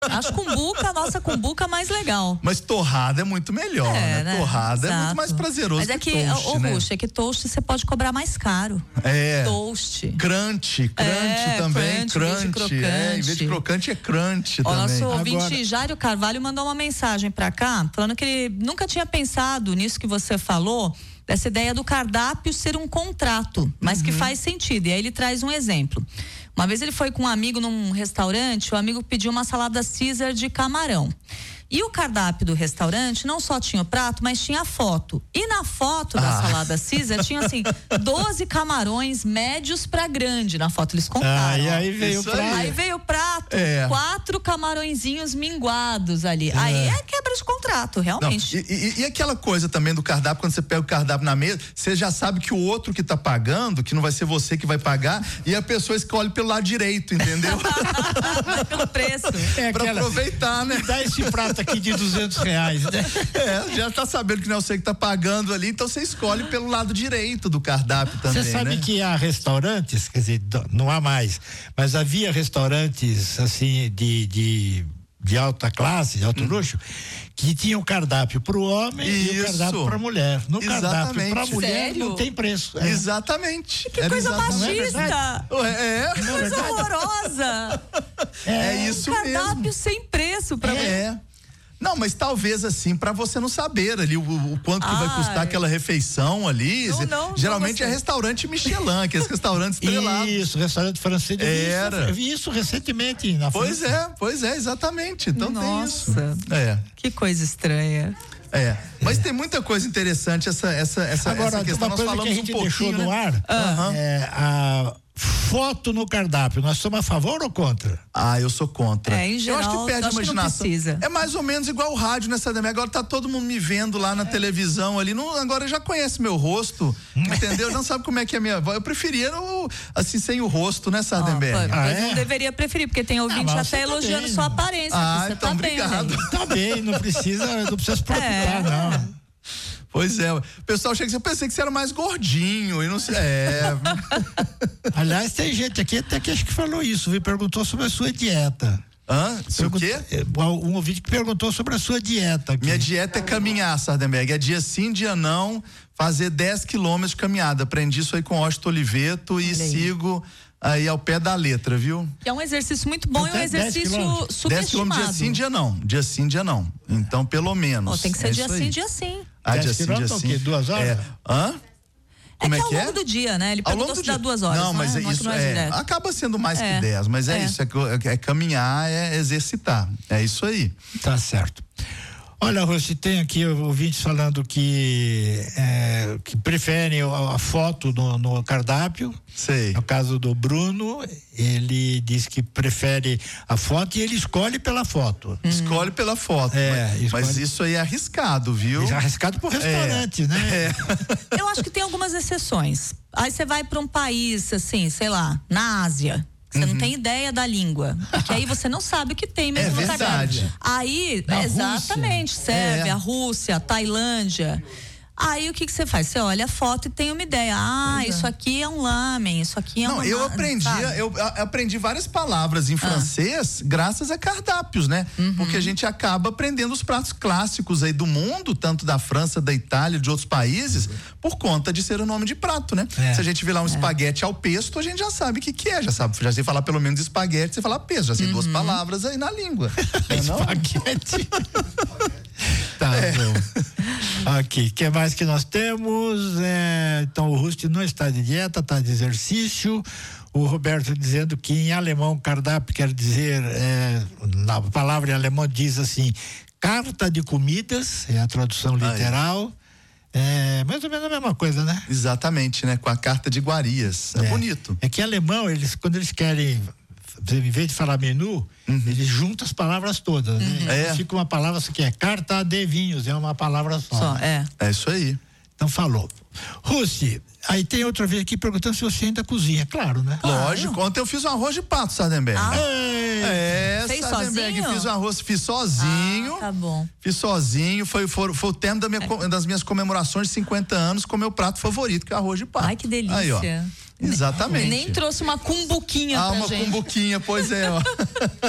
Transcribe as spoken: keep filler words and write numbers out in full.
Acho cumbuca, a nossa cumbuca mais legal. Mas torrada é muito melhor, É, né? né? Torrada Exato. é muito mais prazeroso. Mas é que, que toast, ô, né? Ruxa, é que toast você pode cobrar mais caro. É. Toast. Crunch, crunch É, também, crunch, em vez de crunch. É, em vez de crocante é crunch O também. nosso ouvinte Agora... Jário Carvalho mandou uma mensagem pra cá, falando que ele nunca tinha pensado nisso que você falou, dessa ideia do cardápio ser um contrato, mas uhum. que faz sentido. E aí ele traz um exemplo. Uma vez ele foi com um amigo num restaurante, o amigo pediu uma salada Caesar de camarão. E o cardápio do restaurante não só tinha o prato, mas tinha a foto. E na foto da ah. salada Caesar tinha assim, doze camarões médios pra grande na foto, eles contaram. Ah, e aí veio o prato. Aí veio o prato, é. quatro camarõezinhos minguados ali. É. Aí é quebra de contrato, realmente. Não, e, e, e aquela coisa também do cardápio, quando você pega o cardápio na mesa, você já sabe que o outro que tá pagando, que não vai ser você que vai pagar, e a pessoa escolhe pelo lado direito, entendeu? Pelo preço. É pra aquela... aproveitar, né? Dá esse prato aqui de duzentos reais, né? É, já tá sabendo que não é você que tá pagando ali, então você escolhe pelo lado direito do cardápio também. Você sabe né? que há restaurantes, quer dizer, não há mais, mas havia restaurantes assim de, de, de alta classe, de alto hum. luxo, que tinham cardápio para o homem Isso. e o cardápio para a mulher. No Exatamente. cardápio para a mulher Sério? não tem preço. É. Exatamente. Que Era coisa exatamente. machista! É, que coisa é horrorosa! É, é isso um cardápio mesmo. Cardápio sem preço para mulher. É. Não, mas talvez assim, pra você não saber ali o, o quanto que ah, vai custar é. aquela refeição ali. Não, não, geralmente não é restaurante Michelin, que é esse restaurante estrelado. Isso, restaurante francês. Era. Eu vi isso recentemente na Pois França. é, pois é, exatamente. Então Nossa, tem isso. É. Que coisa estranha. É, mas tem muita coisa interessante essa, essa, essa, Agora, essa questão. uma coisa Nós falamos que a gente um deixou né? no ar, uhum. é a foto no cardápio. Nós somos a favor ou contra? Ah, eu sou contra. É, em geral, eu acho que perde a imaginação. É mais ou menos igual o rádio nessa Demi. Agora tá todo mundo me vendo lá na é. televisão ali. Não, agora já conhece meu rosto, entendeu? Não sabe como é que é a minha voz. Eu preferia no, assim, sem o rosto, né, Sardenberg? Oh, ah, é? Não deveria preferir, porque tem ouvinte ah, até tá elogiando bem. Sua aparência. Ah, você então tá obrigado. Bem, tá bem, não precisa, não precisa se preocupar, é. não. Pois é, o pessoal chega assim, eu pensei que você era mais gordinho e não sei. É. Aliás, tem gente aqui até que acho que falou isso, viu? Perguntou sobre a sua dieta. Hã? Sobre o quê? Um ouvinte que perguntou sobre a sua dieta. Aqui. Minha dieta é caminhar, Sardenberg. É dia sim, dia não, fazer dez quilômetros de caminhada. Aprendi isso aí com Washington Oliveto e sigo aí ao pé da letra, viu? Que é um exercício muito bom e um exercício subestimado. dez quilômetros dia sim, dia não. Dia sim, dia não. Então, pelo menos. Oh, tem que ser é dia sim, dia sim. Ah, dia sim, dia sim. Duas horas? É. Hã? Como é que é, que é ao longo do dia, né? Ele perguntou se dá duas horas. Não, mas não, é não isso, não é, é, acaba sendo mais é, que dez, mas é, é. isso, é, é caminhar, é exercitar, é isso aí. Tá certo. Olha, Rossi, tem aqui ouvintes falando que, é, que preferem a, a foto no, no cardápio. Sei. No caso do Bruno, ele diz que prefere a foto e ele escolhe pela foto. Hum. Escolhe pela foto. É, mas, escolhe... mas isso aí é arriscado, viu? É arriscado pro restaurante, é. né? É. Eu acho que tem algumas exceções. Aí você vai para um país, assim, sei lá, na Ásia. Você uhum. não tem ideia da língua. Porque aí você não sabe o que tem mesmo é no cardápio. Aí, Na exatamente, Rússia. Sérvia, É. Rússia, Tailândia. Aí o que que você faz? Você olha a foto e tem uma ideia. Ah, pois isso é. aqui é um lamen, isso aqui é um. Não, eu aprendi, eu aprendi várias palavras em francês ah. graças a cardápios, né? Uhum. Porque a gente acaba aprendendo os pratos clássicos aí do mundo, tanto da França, da Itália, de outros países, por conta de ser o nome de prato, né? É. Se a gente vê lá um é. espaguete ao pesto, a gente já sabe o que que é, já sabe, já sei falar pelo menos espaguete, você fala pesto, já sei uhum. duas palavras aí na língua. Espaguete. Tá é. bom. Aqui, o que mais que nós temos? É, então o Rust não está de dieta, está de exercício. O Roberto dizendo que em alemão cardápio quer dizer, é, na palavra em alemão diz assim, carta de comidas, é a tradução literal. É mais ou menos a mesma coisa, né? Exatamente, né? Com a carta de iguarias. É, é bonito. É que em alemão, eles, quando eles querem, em vez de falar menu, uhum. eles juntam as palavras todas, né? Uhum. É. Fica uma palavra assim, que é carta de vinhos, é uma palavra só. Só né? é. É isso aí. Então falou. Rússi, aí tem outra vez aqui perguntando se você ainda cozinha, claro, né? Lógico, claro. Ontem eu fiz um arroz de pato, Sardenberg. Ah, é, fez Sardenberg, sozinho? fiz um arroz, fiz sozinho. Ah, tá bom. Fiz sozinho, foi, foi, foi o tema da minha, é. das minhas comemorações de cinquenta anos com o meu prato favorito, que é arroz de pato. Ai, que delícia. Aí, ó. Exatamente. Nem trouxe uma cumbuquinha ah, pra uma gente. cumbuquinha, pois é, ó.